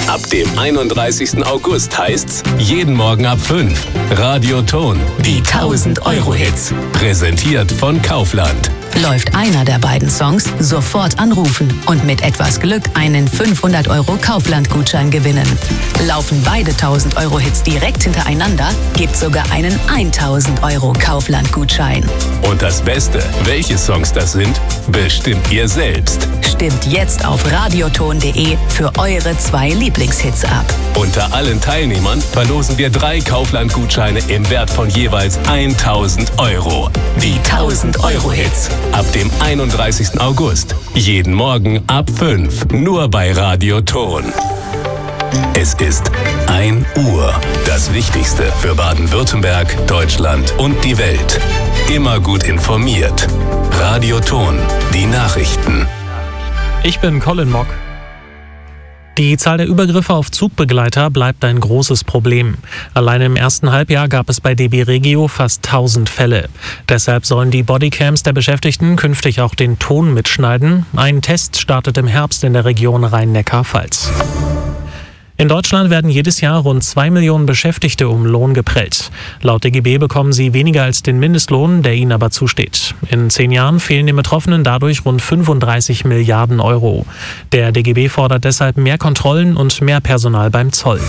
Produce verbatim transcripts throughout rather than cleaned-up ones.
Ab dem einunddreißigsten August heißt's jeden Morgen ab fünf. Radioton, die tausend Euro Hits. Präsentiert von Kaufland. Läuft einer der beiden Songs, sofort anrufen und mit etwas Glück einen fünfhundert Euro Kaufland-Gutschein gewinnen. Laufen beide tausend Euro Hits direkt hintereinander, gibt's sogar einen tausend Euro Kaufland-Gutschein. Und das Beste, welche Songs das sind, bestimmt ihr selbst. Stimmt jetzt auf radioton punkt de für eure zwei Lieblingshits ab. Unter allen Teilnehmern verlosen wir drei Kaufland-Gutscheine im Wert von jeweils tausend Euro. Die tausend Euro Hits. Ab dem einunddreißigsten August. Jeden Morgen ab fünf. Nur bei Radioton. Es ist ein Uhr. Das Wichtigste für Baden-Württemberg, Deutschland und die Welt. Immer gut informiert. Radioton. Die Nachrichten. Ich bin Colin Mock. Die Zahl der Übergriffe auf Zugbegleiter bleibt ein großes Problem. Allein im ersten Halbjahr gab es bei D B Regio fast tausend Fälle. Deshalb sollen die Bodycams der Beschäftigten künftig auch den Ton mitschneiden. Ein Test startet im Herbst in der Region Rhein-Neckar-Pfalz. In Deutschland werden jedes Jahr rund zwei Millionen Beschäftigte um Lohn geprellt. Laut D G B bekommen sie weniger als den Mindestlohn, der ihnen aber zusteht. In zehn Jahren fehlen den Betroffenen dadurch rund fünfunddreißig Milliarden Euro. Der D G B fordert deshalb mehr Kontrollen und mehr Personal beim Zoll.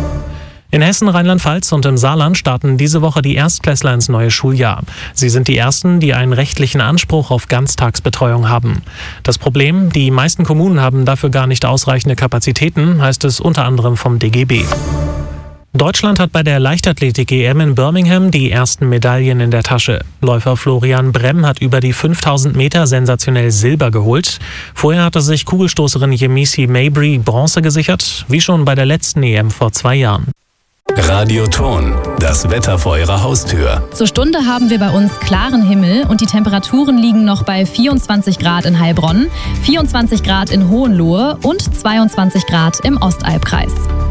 In Hessen, Rheinland-Pfalz und im Saarland starten diese Woche die Erstklässler ins neue Schuljahr. Sie sind die ersten, die einen rechtlichen Anspruch auf Ganztagsbetreuung haben. Das Problem, die meisten Kommunen haben dafür gar nicht ausreichende Kapazitäten, heißt es unter anderem vom D G B. Deutschland hat bei der Leichtathletik-E M in Birmingham die ersten Medaillen in der Tasche. Läufer Florian Bremm hat über die fünftausend Meter sensationell Silber geholt. Vorher hatte sich Kugelstoßerin Yemisi Mabry Bronze gesichert, wie schon bei der letzten E M vor zwei Jahren. Radioton, das Wetter vor Ihrer Haustür. Zur Stunde haben wir bei uns klaren Himmel und die Temperaturen liegen noch bei vierundzwanzig Grad in Heilbronn, vierundzwanzig Grad in Hohenlohe und zweiundzwanzig Grad im Ostalbkreis.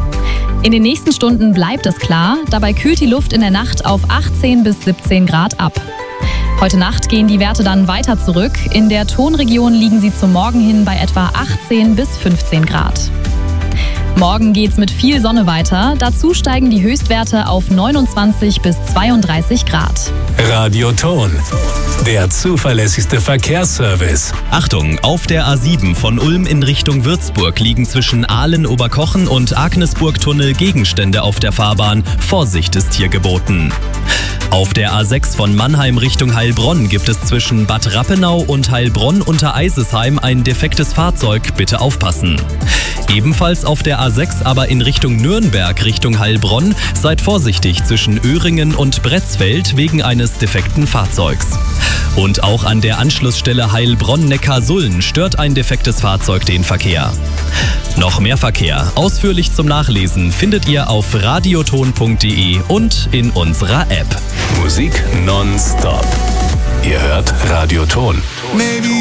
In den nächsten Stunden bleibt es klar, dabei kühlt die Luft in der Nacht auf achtzehn bis siebzehn Grad ab. Heute Nacht gehen die Werte dann weiter zurück. In der Tonregion liegen sie zum Morgen hin bei etwa achtzehn bis fünfzehn Grad. Morgen geht's mit viel Sonne weiter. Dazu steigen die Höchstwerte auf neunundzwanzig bis zweiunddreißig Grad. Radioton, der zuverlässigste Verkehrsservice. Achtung, auf der A sieben von Ulm in Richtung Würzburg liegen zwischen Aalen-Oberkochen und Agnesburg-Tunnel Gegenstände auf der Fahrbahn. Vorsicht ist hier geboten. Auf der A sechs von Mannheim Richtung Heilbronn gibt es zwischen Bad Rappenau und Heilbronn unter Eisesheim ein defektes Fahrzeug. Bitte aufpassen. Ebenfalls auf der A sechs, aber in Richtung Nürnberg Richtung Heilbronn, seid vorsichtig zwischen Öhringen und Bretzfeld wegen eines defekten Fahrzeugs. Und auch an der Anschlussstelle Heilbronn-Neckarsulm stört ein defektes Fahrzeug den Verkehr. Noch mehr Verkehr, ausführlich zum Nachlesen, findet ihr auf radioton punkt de und in unserer App. Musik nonstop. Ihr hört Radioton.